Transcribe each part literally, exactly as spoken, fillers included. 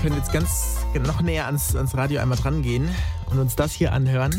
Wir können jetzt ganz noch näher ans, ans Radio einmal dran gehen und uns das hier anhören.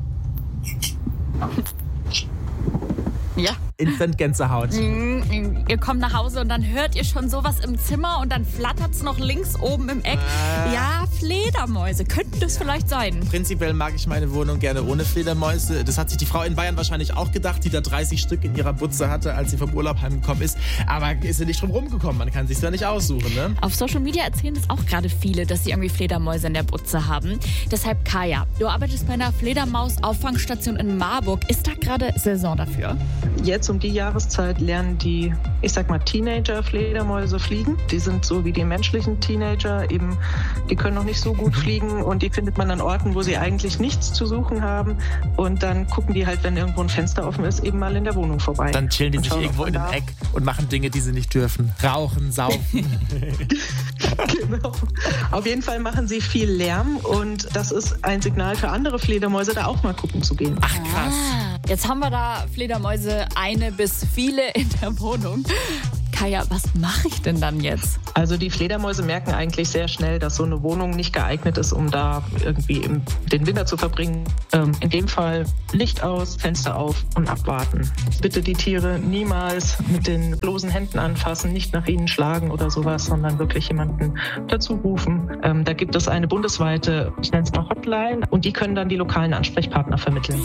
Ja. Instant Gänsehaut. Mm, ihr kommt nach Hause und dann hört ihr schon sowas im Zimmer und dann flattert es noch links oben im Eck. Äh. Ja, Fledermäuse. Könnten das ja vielleicht sein? Prinzipiell mag ich meine Wohnung gerne ohne Fledermäuse. Das hat sich die Frau in Bayern wahrscheinlich auch gedacht, die da dreißig Stück in ihrer Butze hatte, als sie vom Urlaub heimgekommen ist. Aber ist sie nicht drum rumgekommen. Man kann sich's ja nicht aussuchen, ne? Auf Social Media erzählen das auch gerade viele, dass sie irgendwie Fledermäuse in der Butze haben. Deshalb, Kaya, du arbeitest bei einer Fledermaus-Auffangstation in Marburg. Ist da gerade Saison dafür? Jetzt um die Jahreszeit lernen die, ich sag mal, Teenager-Fledermäuse fliegen. Die sind so wie die menschlichen Teenager, eben, die können noch nicht so gut fliegen und die findet man an Orten, wo sie eigentlich nichts zu suchen haben. Und dann gucken die halt, wenn irgendwo ein Fenster offen ist, eben mal in der Wohnung vorbei. Dann chillen die sich irgendwo in einem Eck und machen Dinge, die sie nicht dürfen. Rauchen, saufen. Genau. Auf jeden Fall machen sie viel Lärm und das ist ein Signal für andere Fledermäuse, da auch mal gucken zu gehen. Ach, krass. Ah, jetzt haben wir da Fledermäuse, eine bis viele in der Wohnung. Kaya, was mache ich denn dann jetzt? Also die Fledermäuse merken eigentlich sehr schnell, dass so eine Wohnung nicht geeignet ist, um da irgendwie im, den Winter zu verbringen. Ähm, in dem Fall Licht aus, Fenster auf und abwarten. Bitte die Tiere niemals mit den bloßen Händen anfassen, nicht nach ihnen schlagen oder sowas, sondern wirklich jemanden dazu rufen. Ähm, da gibt es eine bundesweite, ich nenne es mal Hotline, und die können dann die lokalen Ansprechpartner vermitteln.